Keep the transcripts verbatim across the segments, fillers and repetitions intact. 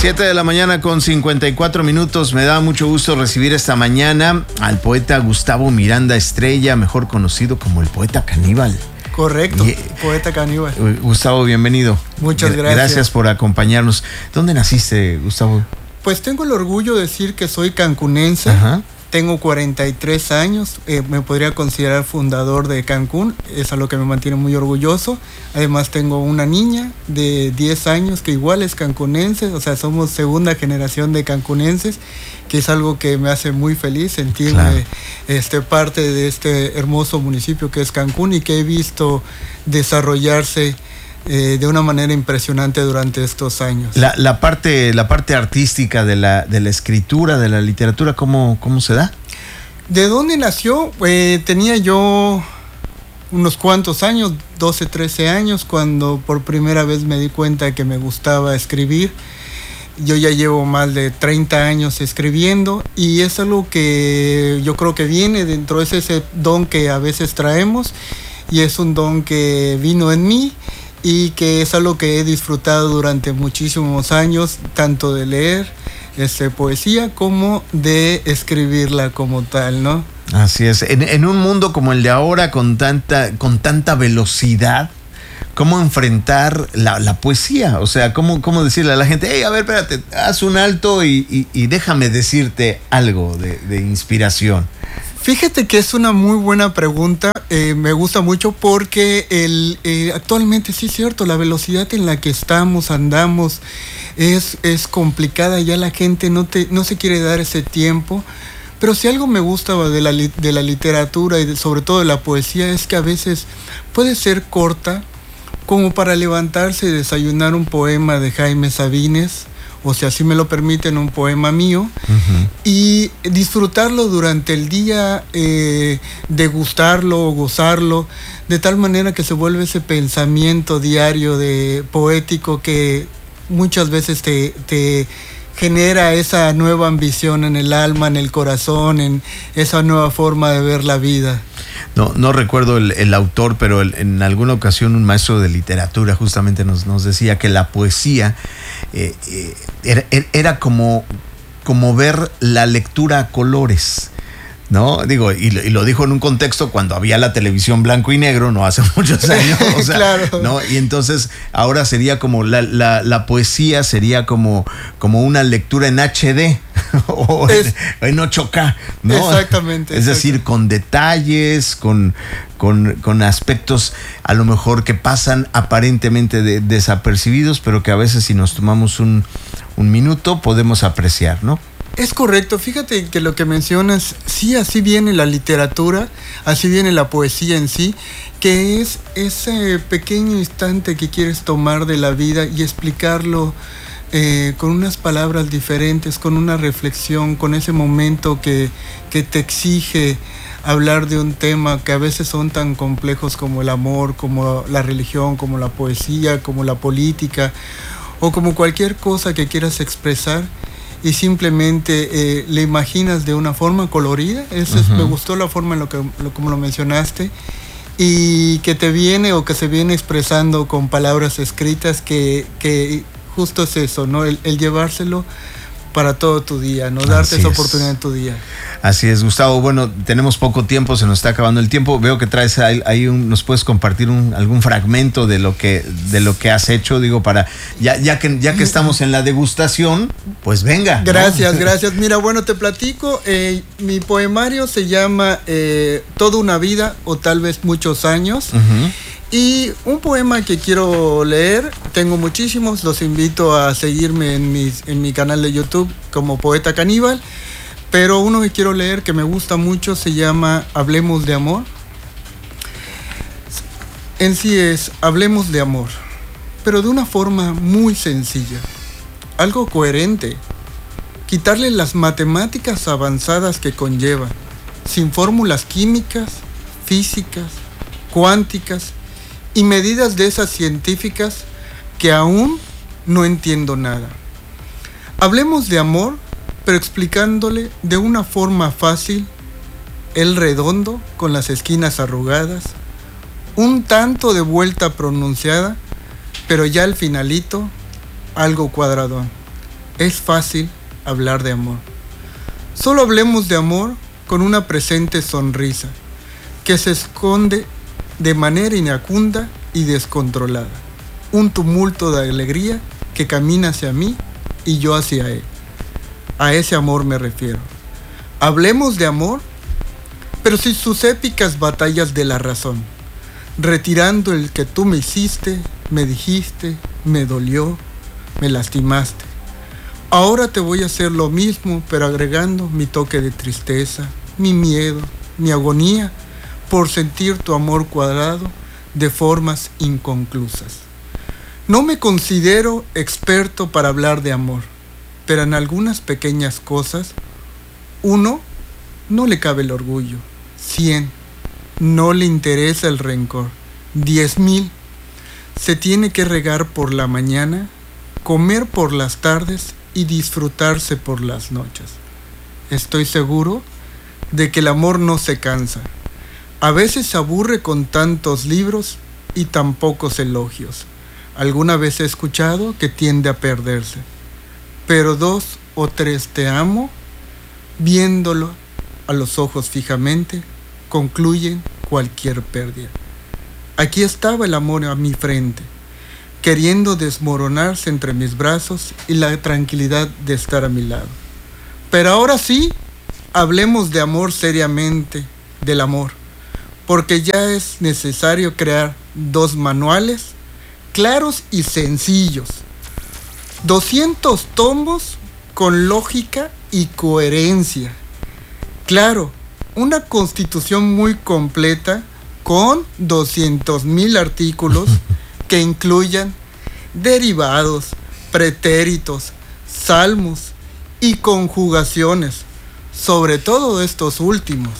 siete de la mañana con cincuenta y cuatro minutos. Me da mucho gusto recibir esta mañana al poeta Gustavo Miranda Estrella, mejor conocido como el poeta caníbal. Correcto, y, poeta caníbal. Gustavo, bienvenido. Muchas gracias. Gracias por acompañarnos. ¿Dónde naciste, Gustavo? Pues tengo el orgullo de decir que soy cancunense. Ajá. Tengo cuarenta y tres años, eh, me podría considerar fundador de Cancún, es a lo que me mantiene muy orgulloso. Además tengo una niña de diez años que igual es cancunense, o sea, somos segunda generación de cancunenses, que es algo que me hace muy feliz, sentirme claro. este, parte de este hermoso municipio que es Cancún y que he visto desarrollarse Eh, de una manera impresionante durante estos años. La, la parte, la parte artística de la, de la escritura, de la literatura, ¿cómo, cómo se da? ¿De dónde nació? Eh, tenía yo unos cuantos años, doce, trece años, cuando por primera vez me di cuenta que me gustaba escribir. Yo ya llevo más de treinta años escribiendo y es algo que yo creo que viene dentro de ese don que a veces traemos y es un don que vino en mí y que es algo que he disfrutado durante muchísimos años, tanto de leer este, poesía como de escribirla como tal, ¿no? Así es. En, en un mundo como el de ahora, con tanta, con tanta velocidad, ¿cómo enfrentar la, la poesía? O sea, ¿cómo, cómo decirle a la gente, hey, a ver, espérate, haz un alto y, y, y déjame decirte algo de, de inspiración? Fíjate que es una muy buena pregunta, eh, me gusta mucho porque el, eh, actualmente sí es cierto, la velocidad en la que estamos, andamos, es, es complicada, ya la gente no, te, no se quiere dar ese tiempo, pero si algo me gusta de la, de la literatura y de, sobre todo de la poesía es que a veces puede ser corta, como para levantarse y desayunar un poema de Jaime Sabines, o si así me lo permiten, un poema mío, uh-huh. y disfrutarlo durante el día, eh, degustarlo, gozarlo, de tal manera que se vuelve ese pensamiento diario de poético que muchas veces te, te genera esa nueva ambición en el alma, en el corazón, en esa nueva forma de ver la vida. No, no recuerdo el, el autor, pero el, en alguna ocasión un maestro de literatura justamente nos, nos decía que la poesía eh, eh, era, era como, como ver la lectura a colores, ¿no? Digo, y, y lo dijo en un contexto cuando había la televisión blanco y negro, no hace muchos años, o sea, claro. ¿no? Y entonces ahora sería como la, la, la poesía sería como, como una lectura en H D o es, en, en ocho K, ¿no? Exactamente. Es decir, exactamente. Con detalles, con, con, con aspectos a lo mejor que pasan aparentemente de, desapercibidos, pero que a veces si nos tomamos un, un minuto podemos apreciar, ¿no? Es correcto, fíjate que lo que mencionas, sí, así viene la literatura, así viene la poesía en sí, que es ese pequeño instante que quieres tomar de la vida y explicarlo eh, con unas palabras diferentes, con una reflexión, con ese momento que, que te exige hablar de un tema que a veces son tan complejos como el amor, como la religión, como la poesía, como la política, o como cualquier cosa que quieras expresar. Y simplemente eh, le imaginas de una forma colorida. Eso es, uh-huh. Me gustó la forma en lo que lo, como lo mencionaste, y que te viene o que se viene expresando con palabras escritas, que, que justo es eso, ¿no? El, el llevárselo para todo tu día, ¿no? Darte esa oportunidad en tu día. Así es, Gustavo. Bueno, tenemos poco tiempo, se nos está acabando el tiempo. Veo que traes ahí, ahí un, nos puedes compartir un, algún fragmento de lo que de lo que has hecho, digo, para ya ya que ya que estamos en la degustación, pues venga. Gracias, ¿no? gracias. Mira, bueno, te platico. Eh, mi poemario se llama eh, Toda una vida o tal vez muchos años. Uh-huh. Y un poema que quiero leer, tengo muchísimos, los invito a seguirme en, mis, en mi canal de YouTube como Poeta Caníbal, pero uno que quiero leer que me gusta mucho se llama Hablemos de Amor. En sí es Hablemos de Amor, pero de una forma muy sencilla, algo coherente, quitarle las matemáticas avanzadas que conlleva, sin fórmulas químicas, físicas, cuánticas, y medidas de esas científicas que aún no entiendo nada. Hablemos de amor, pero explicándole de una forma fácil, el redondo con las esquinas arrugadas, un tanto de vuelta pronunciada, pero ya al finalito, algo cuadradón. es fácil hablar de amor. Solo hablemos de amor con una presente sonrisa que se esconde de manera iracunda y descontrolada. Un tumulto de alegría que camina hacia mí y yo hacia él. A ese amor me refiero. Hablemos de amor, pero sin sus épicas batallas de la razón, retirando el que tú me hiciste, me dijiste, me dolió, me lastimaste. Ahora te voy a hacer lo mismo, pero agregando mi toque de tristeza, mi miedo, mi agonía, por sentir tu amor cuadrado de formas inconclusas. No me considero experto para hablar de amor, pero en algunas pequeñas cosas, uno, no le cabe el orgullo. Cien, no le interesa el rencor. Diez mil, se tiene que regar por la mañana, comer por las tardes y disfrutarse por las noches. Estoy seguro de que el amor no se cansa. A veces se aburre con tantos libros y tan pocos elogios. Alguna vez he escuchado que tiende a perderse. Pero dos o tres te amo, viéndolo a los ojos fijamente, concluyen cualquier pérdida. Aquí estaba el amor a mi frente, queriendo desmoronarse entre mis brazos y la tranquilidad de estar a mi lado. Pero ahora sí, hablemos de amor seriamente, del amor, porque ya es necesario crear dos manuales claros y sencillos, doscientos tomos con lógica y coherencia. Claro, una constitución muy completa con doscientos mil artículos que incluyan derivados, pretéritos, salmos y conjugaciones, sobre todo estos últimos,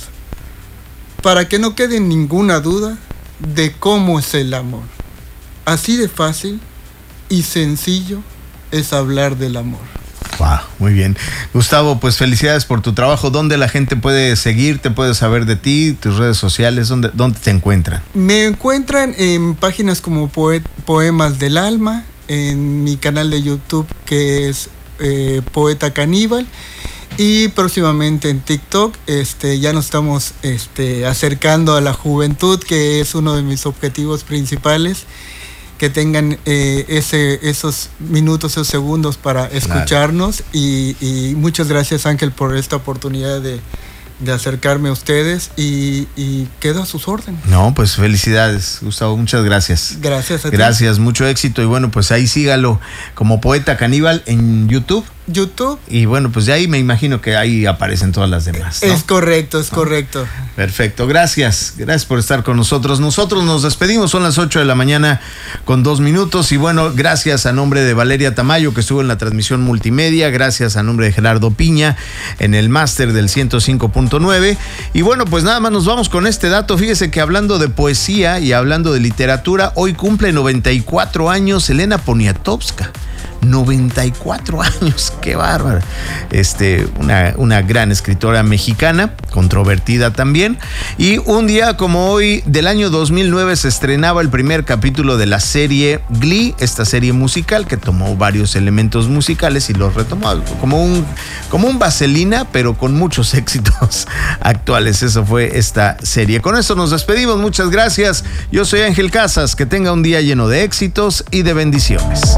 para que no quede ninguna duda de cómo es el amor. Así de fácil y sencillo es hablar del amor. Wow, muy bien. Gustavo, pues felicidades por tu trabajo. ¿Dónde la gente puede seguirte, puede saber de ti, tus redes sociales? ¿Dónde, dónde te encuentran? Me encuentran en páginas como Poe- Poemas del Alma, en mi canal de YouTube que es eh, Poeta Caníbal, y próximamente en TikTok. Este, ya nos estamos este, acercando a la juventud, que es uno de mis objetivos principales, que tengan eh, ese, esos minutos, esos segundos para escucharnos. Claro. y, y muchas gracias, Ángel, por esta oportunidad de, de acercarme a ustedes y, y quedo a sus órdenes. No, pues felicidades, Gustavo, muchas gracias. Gracias a ti. Gracias, mucho éxito y bueno, pues ahí sígalo como Poeta Caníbal en YouTube. YouTube. Y bueno, pues de ahí me imagino que ahí aparecen todas las demás, ¿no? Es correcto, es ¿no? correcto. Perfecto, gracias, gracias por estar con nosotros. Nosotros nos despedimos, son las ocho de la mañana con dos minutos y bueno, gracias a nombre de Valeria Tamayo que estuvo en la transmisión multimedia, gracias a nombre de Gerardo Piña en el máster del ciento cinco punto nueve y bueno, pues nada más nos vamos con este dato. Fíjese que hablando de poesía y hablando de literatura, hoy cumple noventa y cuatro años Elena Poniatowska. noventa y cuatro años, qué bárbaro. Este, una, una gran escritora mexicana, controvertida también. Y un día como hoy del año dos mil nueve se estrenaba el primer capítulo de la serie Glee, esta serie musical que tomó varios elementos musicales y los retomó como un, como un vaselina, pero con muchos éxitos actuales. Eso fue esta serie. Con esto nos despedimos, muchas gracias. Yo soy Ángel Casas, que tenga un día lleno de éxitos y de bendiciones.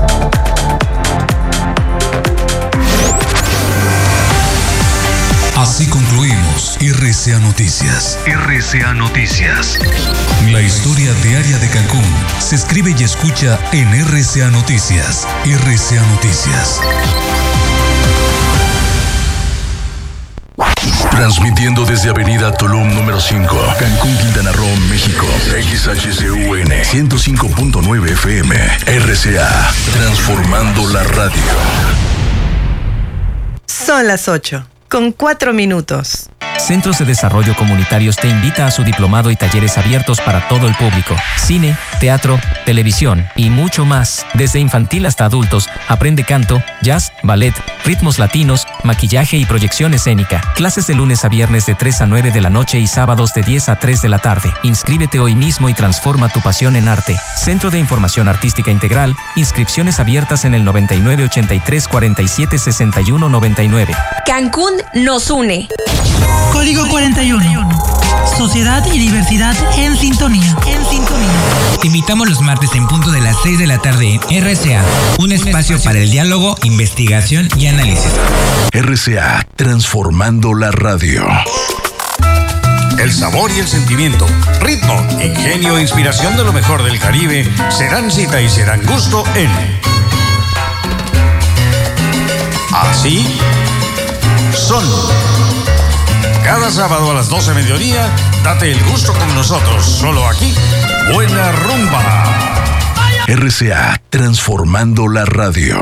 Así concluimos R C A Noticias. R C A Noticias. La historia diaria de Cancún se escribe y escucha en R C A Noticias. R C A Noticias. Transmitiendo desde Avenida Tulum número cinco, Cancún, Quintana Roo, México. X H C U N ciento cinco punto nueve F M. R C A. Transformando la radio. Son las ocho. Con cuatro minutos. Centros de Desarrollo Comunitarios te invita a su diplomado y talleres abiertos para todo el público. Cine, teatro, televisión y mucho más. Desde infantil hasta adultos, aprende canto, jazz, ballet, ritmos latinos, maquillaje y proyección escénica. Clases de lunes a viernes de tres a nueve de la noche y sábados de diez a tres de la tarde. Inscríbete hoy mismo y transforma tu pasión en arte. Centro de Información Artística Integral. Inscripciones abiertas en el noventa y nueve ochenta y tres cuarenta y siete sesenta y uno noventa y nueve. Cancún nos une. Código cuarenta y uno. Sociedad y diversidad en sintonía. En sintonía. Te invitamos los martes en punto de las seis de la tarde en R C A, un espacio para el diálogo, investigación y análisis. R C A, transformando la radio. El sabor y el sentimiento, ritmo, ingenio e inspiración de lo mejor del Caribe serán cita y serán gusto en Así Son. Cada sábado a las doce de mediodía, date el gusto con nosotros, solo aquí, Buena Rumba. R C A, transformando la radio.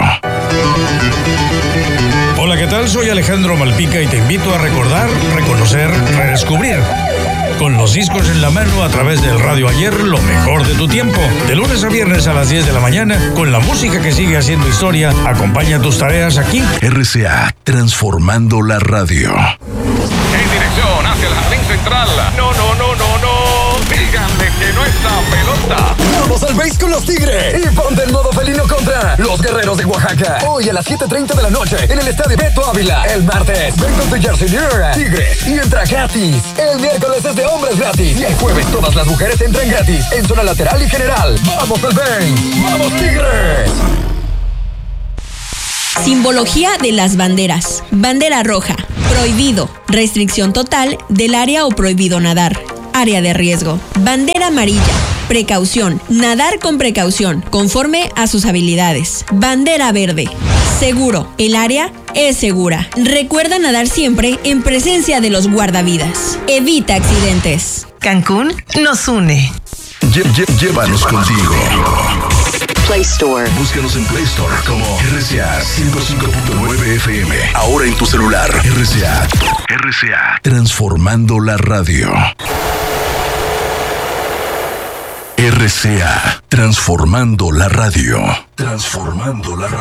Hola, ¿qué tal? Soy Alejandro Malpica y te invito a recordar, reconocer, redescubrir. Con los discos en la mano a través del Radio Ayer, lo mejor de tu tiempo. De lunes a viernes a las diez de la mañana, con la música que sigue haciendo historia, acompaña tus tareas aquí. R C A, transformando la radio. En dirección hacia el jardín central. No, no, no, no, no. Díganle que no está pelota. Vamos al béis con los Tigres y ponte en modo felino contra los Guerreros de Oaxaca. Hoy a las siete treinta de la noche en el estadio Beto Ávila. El martes, ven con tu jersey Tigres y entra gratis. El miércoles es de hombres gratis y el jueves todas las mujeres entran gratis en zona lateral y general. ¡Vamos al béis! ¡Vamos Tigres! Simbología de las banderas. Bandera roja, prohibido. Restricción total del área o prohibido nadar. Área de riesgo. Bandera amarilla, precaución. Nadar con precaución, conforme a sus habilidades. Bandera verde, seguro. El área es segura. Recuerda nadar siempre en presencia de los guardavidas. Evita accidentes. Cancún nos une. Lle- lle- llévanos contigo. Play Store. Búscanos en Play Store como R C A ciento cinco punto nueve F M. Ahora en tu celular. R C A. R C A. Transformando la radio. R C A. Transformando la radio. Transformando la radio.